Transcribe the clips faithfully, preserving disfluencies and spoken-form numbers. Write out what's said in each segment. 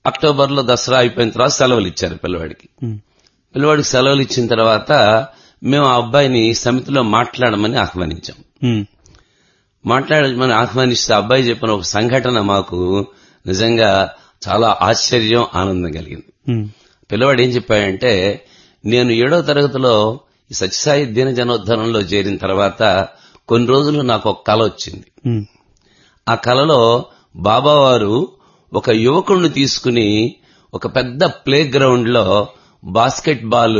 October లో దసరా అయిపోయిన తర్వాత సెలవులు ఇచ్చారు పిల్లవాడికి. పిల్లవాడికి సెలవులు ఇచ్చిన తర్వాత మేము ఆ అబ్బాయిని సమితిలో మాట్లాడమని ఆహ్వానించాం. మాట్లాడమని ఆహ్వానిస్తే అబ్బాయి చెప్పిన ఒక సంఘటన మాకు నిజంగా చాలా ఆశ్చర్యం, ఆనందం కలిగింది. పిల్లవాడు ఏం చెప్పాడంటే, నేను ఏడో తరగతిలో ఈ సత్యసాయి దీన జనోద్ధరణలో చేరిన తర్వాత కొన్ని రోజులు నాకు ఒక కల వచ్చింది. ఆ కలలో బాబావారు ఒక యువకుడిని తీసుకుని ఒక పెద్ద ప్లే గ్రౌండ్ లో బాస్కెట్ బాల్,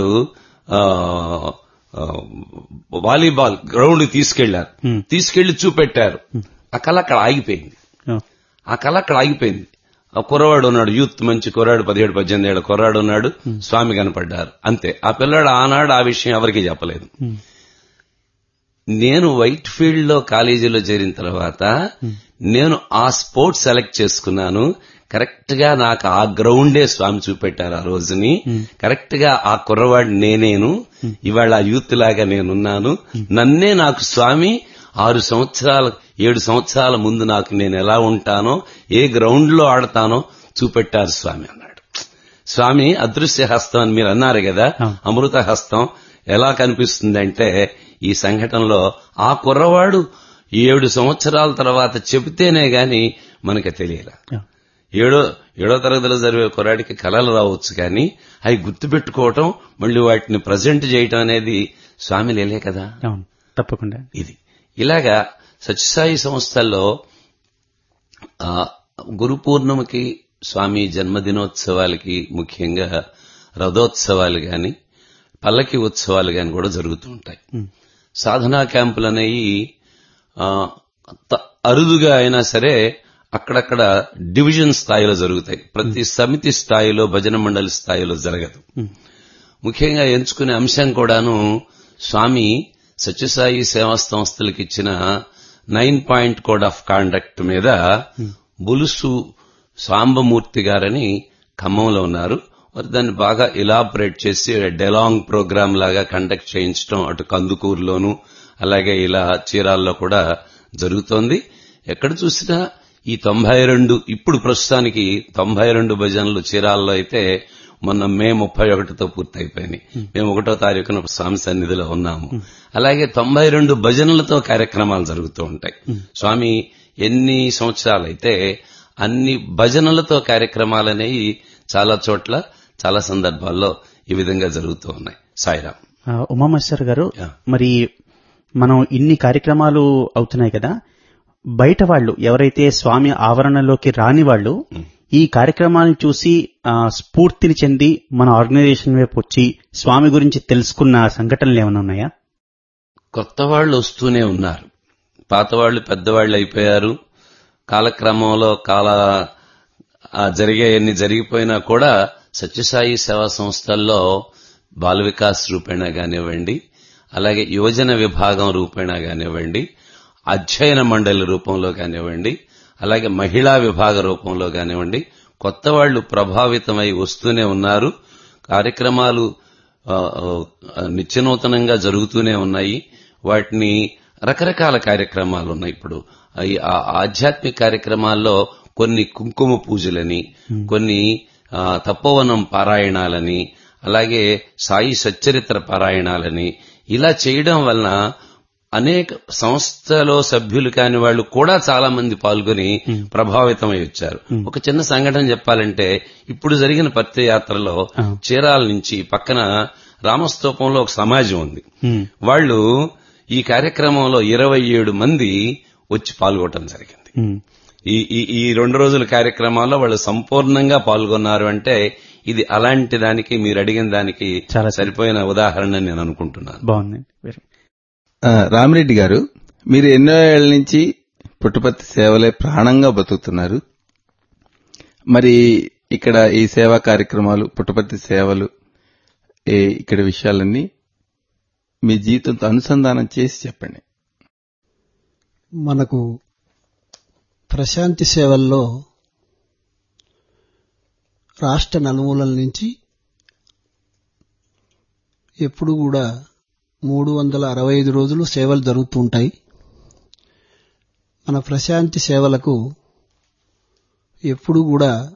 వాలీబాల్ గ్రౌండ్ తీసుకెళ్లారు. తీసుకెళ్లి చూపెట్టారు. ఆ కళ అక్కడ ఆగిపోయింది. ఆ కళ అక్కడ ఆగిపోయింది. ఆ కుర్రవాడు ఉన్నాడు, యూత్ మంచి కుర్రాడు, పదిహేడు పద్దెనిమిది ఏళ్ల కుర్రాడు ఉన్నాడు, స్వామి కనపడ్డారు. అంతే. ఆ పిల్లాడు ఆనాడు ఆ విషయం ఎవరికీ చెప్పలేదు. నేను వైట్ ఫీల్డ్ లో కాలేజీలో చేరిన తర్వాత నేను ఆ స్పోర్ట్స్ సెలెక్ట్ చేసుకున్నాను. కరెక్ట్ గా నాకు ఆ గ్రౌండే స్వామి చూపెట్టారు ఆ రోజుని. కరెక్ట్ గా ఆ కుర్రవాడు నేనేను. ఇవాళ ఆ యూత్ లాగా నేనున్నాను. నన్నే నాకు స్వామి ఆరు సంవత్సరాల ఏడు సంవత్సరాల ముందు నాకు నేను ఎలా ఉంటానో, ఏ గ్రౌండ్ లో ఆడతానో చూపెట్టారు స్వామి అన్నాడు. స్వామి అదృశ్య హస్తం అని మీరు అన్నారు కదా, అమృత హస్తం ఎలా కనిపిస్తుందంటే ఈ సంఘటనలో ఆ కుర్రవాడు ఏడు సంవత్సరాల తర్వాత చెబితేనే గాని మనకి తెలియలా. ఏడో ఏడో తరగతిలో చదివే కుర్రాడికి కళలు రావచ్చు, కానీ అవి గుర్తుపెట్టుకోవటం, మళ్ళీ వాటిని ప్రజెంట్ చేయటం అనేది స్వామి లేలే కదా. తప్పకుండా ఇది ఇలాగా సత్యసాయి సంస్థల్లో గురు పూర్ణిమకి, స్వామి జన్మదినోత్సవాలకి, ముఖ్యంగా రథోత్సవాలు గాని, పల్లకి ఉత్సవాలు గాని కూడా జరుగుతూ ఉంటాయి. సాధనా క్యాంపులు అనేవి అరుదుగా అయినా సరే అక్కడక్కడ డివిజన్ స్థాయిలో జరుగుతాయి. ప్రతి సమితి స్థాయిలో, భజన మండలి స్థాయిలో జరగదు. ముఖ్యంగా ఎంచుకునే అంశం కూడాను స్వామి సత్యసాయి సేవా సంస్థలకు ఇచ్చిన nine point code of conduct మీద బులుసు సాంబమూర్తి గారని ఖమ్మంలో ఉన్నారు. మరి దాన్ని బాగా ఇలాబరేట్ చేసి డెలాంగ్ ప్రోగ్రామ్ లాగా కండక్ట్ చేయించడం అటు కందుకూరులోను అలాగే ఇలా చీరాల్లో కూడా జరుగుతోంది. ఎక్కడ చూసినా ఈ తొంభై రెండు ఇప్పుడు ప్రస్తుతానికి తొంభై రెండు భజనలు చీరాల్లో అయితే మొన్న మే ముప్పై ఒకటితో పూర్తయిపోయినాయి. మేము ఒకటో తారీఖున స్వామి సన్నిధిలో ఉన్నాము. అలాగే తొంభై రెండు భజనలతో కార్యక్రమాలు జరుగుతూ ఉంటాయి. స్వామి ఎన్ని సంవత్సరాలైతే అన్ని భజనలతో కార్యక్రమాలనేవి చాలా చోట్ల చాలా సందర్భాల్లో ఈ విధంగా జరుగుతూ ఉన్నాయి. సాయిరాం. ఉమామేశ్వర్ గారు, మరి మనం ఇన్ని కార్యక్రమాలు అవుతున్నాయి కదా, బయట వాళ్ళు ఎవరైతే స్వామి ఆవరణలోకి రాని వాళ్ళు ఈ కార్యక్రమాలను చూసి స్ఫూర్తిని చెంది మన ఆర్గనైజేషన్ వైపు వచ్చి స్వామి గురించి తెలుసుకున్న సంఘటనలు ఏమైనా ఉన్నాయా? కొత్త వాళ్ళు వస్తూనే ఉన్నారు. పాత వాళ్ళు పెద్దవాళ్లు అయిపోయారు. కాలక్రమంలో కాల జరిగే ఎన్ని జరిగిపోయినా కూడా సత్యసాయి సేవా సంస్థల్లో బాల వికాస్ రూపేణా కానివ్వండి, అలాగే యువజన విభాగం రూపేణా కానివ్వండి, అధ్యయన మండలి రూపంలో కానివ్వండి, అలాగే మహిళా విభాగ రూపంలో కానివ్వండి, కొత్త వాళ్లు ప్రభావితమై వస్తూనే ఉన్నారు. కార్యక్రమాలు నిత్యనూతనంగా జరుగుతూనే ఉన్నాయి. వాటిని రకరకాల కార్యక్రమాలు ఉన్నాయి. ఇప్పుడు ఆధ్యాత్మిక కార్యక్రమాల్లో కొన్ని కుంకుమ పూజలని, కొన్ని తపోవనం పారాయణాలని, అలాగే సాయి సచ్చరిత్ర పారాయణాలని ఇలా చేయడం వలన అనేక సంస్థలో సభ్యులు కాని వాళ్ళు కూడా చాలా మంది పాల్గొని ప్రభావితమై వచ్చారు. ఒక చిన్న సంఘటన చెప్పాలంటే, ఇప్పుడు జరిగిన పత్రయాత్రలో చీరాల నుంచి పక్కన రామస్తూపంలో ఒక సమాజం ఉంది. వాళ్ళు ఈ కార్యక్రమంలో ఇరవై ఏడు మంది వచ్చి పాల్గొనడం జరిగింది. ఈ ఈ రెండు రోజుల కార్యక్రమాల్లో వాళ్ళు సంపూర్ణంగా పాల్గొన్నారు అంటే ఇది అలాంటి దానికి మీరు అడిగిన దానికి చాలా సరిపోయిన ఉదాహరణ నేను అనుకుంటున్నాను. బాగుంది. రామిరెడ్డి గారు, మీరు ఎన్నో ఏళ్ల నుంచి పుట్టపర్తి సేవలే ప్రాణంగా బతుకుతున్నారు. మరి ఇక్కడ ఈ సేవా కార్యక్రమాలు, పుట్టపర్తి సేవలు, ఇక్కడ విషయాలన్నీ మీ జీవితంతో అనుసంధానం చేసి చెప్పండి. మనకు ప్రశాంతి సేవల్లో రాష్ట్ర నలుమూలల నుంచి ఎప్పుడు కూడా మూడు వందల అరవై ఐదు రోజులు సేవలు జరుగుతూ ఉంటాయి. మన ప్రశాంతి సేవలకు ఎప్పుడు కూడా